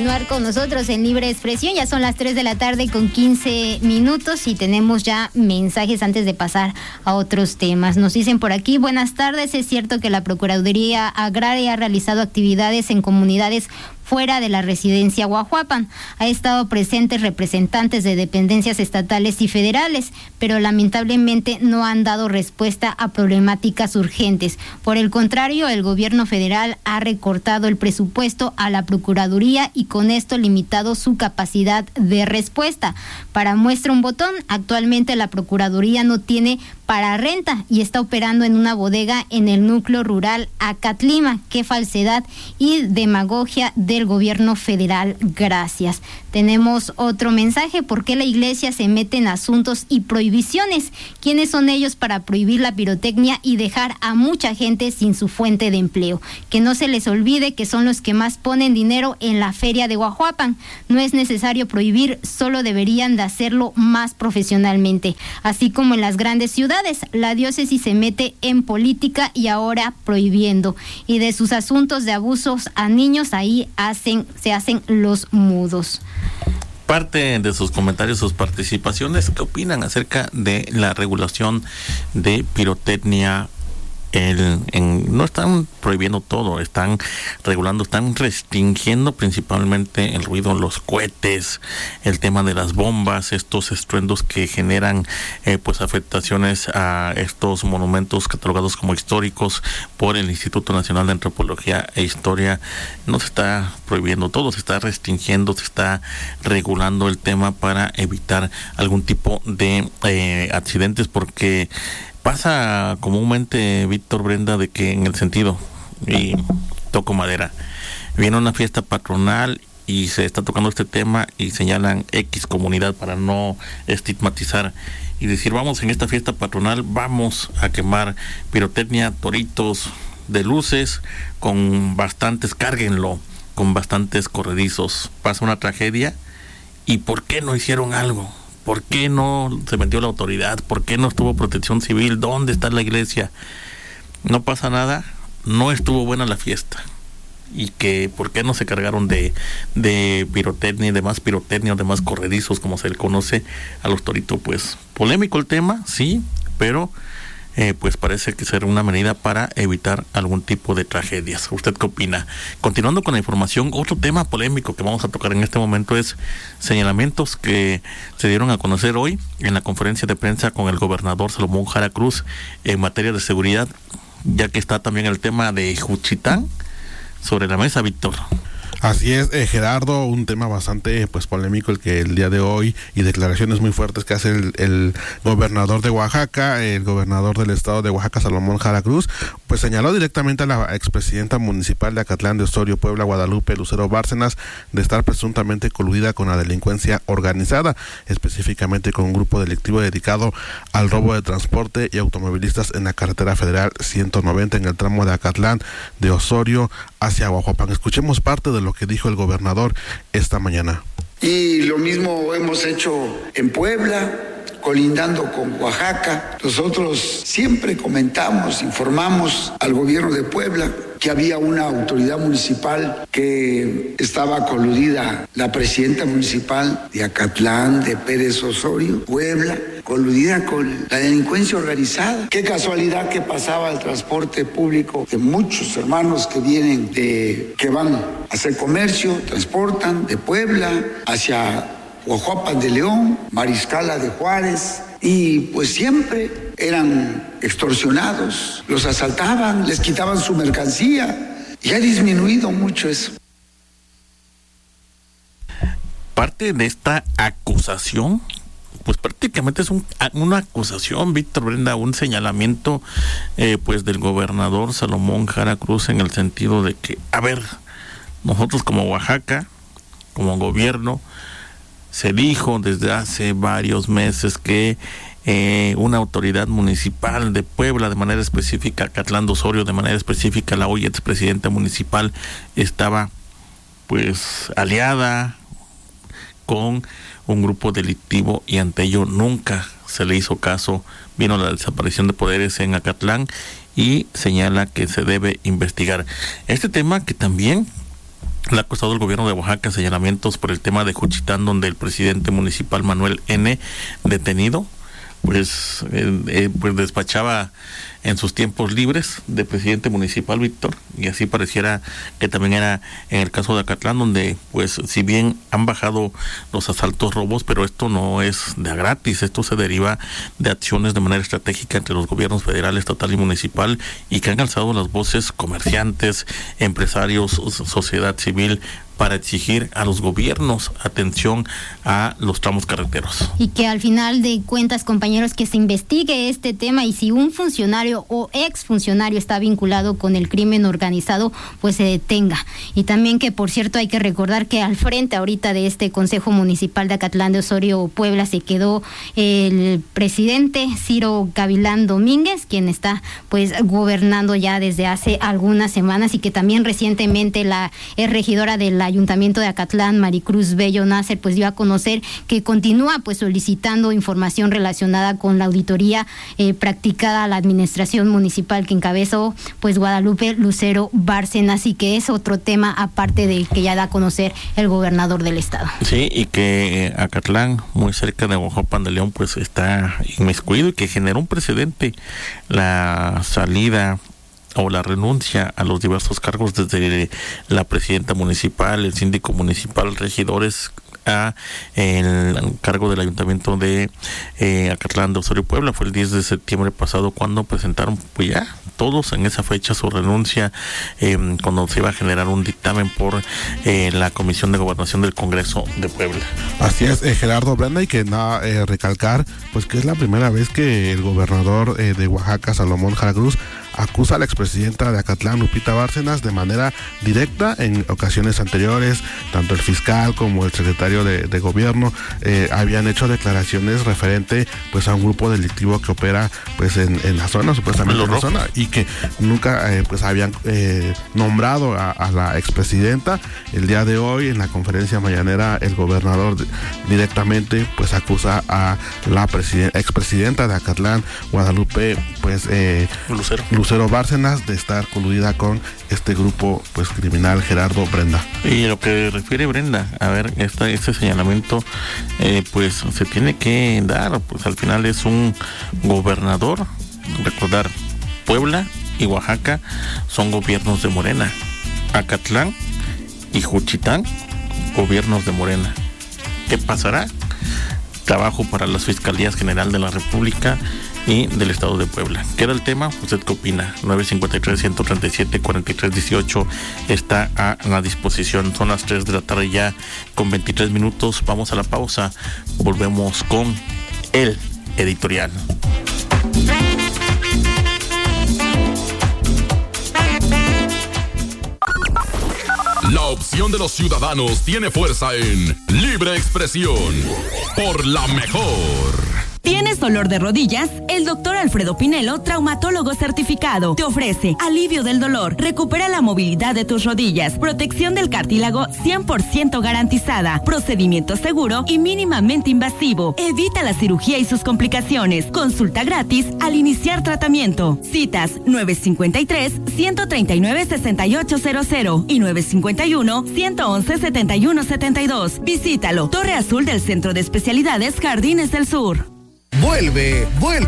continuar con nosotros en Libre Expresión. Ya son las 3 de la tarde con 15 minutos y tenemos ya mensajes antes de pasar a otros temas. Nos dicen por aquí: buenas tardes, es cierto que la Procuraduría Agraria ha realizado actividades en comunidades fuera de la residencia Guajuapan. Ha estado presentes representantes de dependencias estatales y federales, pero lamentablemente no han dado respuesta a problemáticas urgentes. Por el contrario, el gobierno federal ha recortado el presupuesto a la Procuraduría y con esto limitado su capacidad de respuesta. Para muestra un botón, actualmente la Procuraduría no tiene para renta y está operando en una bodega en el núcleo rural Acatlima. Qué falsedad y demagogia del gobierno federal. Gracias. Tenemos otro mensaje: ¿por qué la iglesia se mete en asuntos y prohibiciones? ¿Quiénes son ellos para prohibir la pirotecnia y dejar a mucha gente sin su fuente de empleo? Que no se les olvide que son los que más ponen dinero en la feria de Guajuapan. No es necesario prohibir, solo deberían de hacerlo más profesionalmente. Así como en las grandes ciudades, la diócesis se mete en política y ahora prohibiendo. Y de sus asuntos de abusos a niños, ahí se hacen los mudos. Parte de sus comentarios, sus participaciones, ¿qué opinan acerca de la regulación de pirotecnia? No están prohibiendo todo, están regulando, están restringiendo principalmente el ruido, los cohetes, el tema de las bombas, estos estruendos que generan pues afectaciones a estos monumentos catalogados como históricos por el Instituto Nacional de Antropología e Historia. No se está prohibiendo todo, se está restringiendo, se está regulando el tema para evitar algún tipo de accidentes, porque pasa comúnmente, Víctor, Brenda, de que en el sentido, y toco madera, viene una fiesta patronal y se está tocando este tema y señalan X comunidad para no estigmatizar y decir: vamos en esta fiesta patronal, vamos a quemar pirotecnia, toritos de luces con bastantes, cárguenlo, con bastantes corredizos. Pasa una tragedia y ¿por qué no hicieron algo? ¿Por qué no se metió la autoridad? ¿Por qué no estuvo protección civil? ¿Dónde está la iglesia? No pasa nada, no estuvo buena la fiesta. Y que ¿por qué no se cargaron de pirotecnia, de más corredizos, como se le conoce a los toritos? Pues polémico el tema, sí, pero pues parece que será una medida para evitar algún tipo de tragedias. ¿Usted qué opina? Continuando con la información, otro tema polémico que vamos a tocar en este momento es señalamientos que se dieron a conocer hoy en la conferencia de prensa con el gobernador Salomón Jara Cruz en materia de seguridad, ya que está también el tema de Juchitán sobre la mesa, Víctor. Así es, Gerardo, un tema bastante polémico el que el día de hoy, y declaraciones muy fuertes que hace el gobernador de Oaxaca, el gobernador del estado de Oaxaca, Salomón Jara Cruz, pues señaló directamente a la expresidenta municipal de Acatlán de Osorio, Puebla, Guadalupe Lucero Bárcenas, de estar presuntamente coludida con la delincuencia organizada, específicamente con un grupo delictivo dedicado al robo de transporte y automovilistas en la carretera federal 190 en el tramo de Acatlán de Osorio hacia Guajuapan. Escuchemos parte de lo que dijo el gobernador esta mañana. Y lo mismo hemos hecho en Puebla, colindando con Oaxaca. Nosotros siempre comentamos, informamos al gobierno de Puebla que había una autoridad municipal que estaba coludida, la presidenta municipal de Acatlán, de Pérez Osorio, Puebla, coludida con la delincuencia organizada. Qué casualidad que pasaba el transporte público de muchos hermanos que vienen que van a hacer comercio, transportan de Puebla hacia Guajuapan de León, Mariscala de Juárez, y pues siempre eran extorsionados, los asaltaban, les quitaban su mercancía, y ha disminuido mucho eso. Parte de esta acusación, pues prácticamente es una acusación, Víctor, Brenda, un señalamiento pues del gobernador Salomón Jara Cruz, en el sentido de que, a ver, nosotros como Oaxaca, como gobierno, se dijo desde hace varios meses que una autoridad municipal de Puebla, de manera específica Acatlán de Osorio, de manera específica la hoy expresidenta municipal, estaba pues aliada con un grupo delictivo, y ante ello nunca se le hizo caso. Vino la desaparición de poderes en Acatlán y señala que se debe investigar este tema, que también le ha costado al gobierno de Oaxaca señalamientos por el tema de Juchitán, donde el presidente municipal Manuel N., detenido, pues despachaba en sus tiempos libres de presidente municipal, Víctor, y así pareciera que también era en el caso de Acatlán, donde pues si bien han bajado los asaltos, robos, pero esto no es de a gratis, esto se deriva de acciones de manera estratégica entre los gobiernos federal, estatal y municipal, y que han alzado las voces comerciantes, empresarios, sociedad civil, para exigir a los gobiernos atención a los tramos carreteros. Y que al final de cuentas, compañeros, que se investigue este tema, y si un funcionario o exfuncionario está vinculado con el crimen organizado, pues se detenga. Y también que, por cierto, hay que recordar que al frente ahorita de este Consejo Municipal de Acatlán de Osorio, Puebla, se quedó el presidente Ciro Gavilán Domínguez, quien está pues gobernando ya desde hace algunas semanas, y que también recientemente la regidora del Ayuntamiento de Acatlán, Maricruz Bello Nasser, pues dio a conocer que continúa pues solicitando información relacionada con la auditoría practicada a la administración municipal que encabezó pues Guadalupe Lucero Bárcenas, y que es otro tema aparte de que ya da a conocer el gobernador del estado. Sí, y que Acatlán, muy cerca de Oaxaca de León, pues está inmiscuido, y que generó un precedente la salida o la renuncia a los diversos cargos, desde la presidenta municipal, el síndico municipal, regidores, a el cargo del ayuntamiento de Acatlán de Osorio, Puebla. Fue el 10 de septiembre pasado cuando presentaron pues ya todos en esa fecha su renuncia, cuando se iba a generar un dictamen por la Comisión de Gobernación del Congreso de Puebla. Así es, Gerardo, Brenda, y que nada, recalcar pues que es la primera vez que el gobernador de Oaxaca, Salomón Jara Cruz, acusa a la expresidenta de Acatlán, Lupita Bárcenas, de manera directa. En ocasiones anteriores, tanto el fiscal como el secretario de gobierno habían hecho declaraciones referente pues a un grupo delictivo que opera pues en la zona, supuestamente en la zona, y que nunca pues habían nombrado a la expresidenta. El día de hoy, en la conferencia mañanera, el gobernador directamente pues acusa a la expresidenta de Acatlán, Guadalupe pues Lucero Bárcenas, de estar coludida con este grupo pues criminal. Gerardo, Brenda. Y lo que refiere Brenda, a ver, este señalamiento pues se tiene que dar, pues al final es un gobernador. Recordar, Puebla y Oaxaca son gobiernos de Morena, Acatlán y Juchitán, gobiernos de Morena. ¿Qué pasará? Trabajo para las Fiscalías General de la República y del Estado de Puebla. ¿Queda el tema? ¿Usted qué opina? 953-137-4318 está a la disposición. Son las 3 de la tarde ya con 23 minutos. Vamos a la pausa. Volvemos con el editorial. La opción de los ciudadanos tiene fuerza en Libre Expresión por la mejor. ¿Tienes dolor de rodillas? El doctor Alfredo Pinelo, traumatólogo certificado, te ofrece alivio del dolor, recupera la movilidad de tus rodillas, protección del cartílago 100% garantizada, procedimiento seguro y mínimamente invasivo. Evita la cirugía y sus complicaciones. Consulta gratis al iniciar tratamiento. Citas 953-139-6800 y 951-111-7172. Visítalo. Torre Azul del Centro de Especialidades Jardines del Sur. Vuelve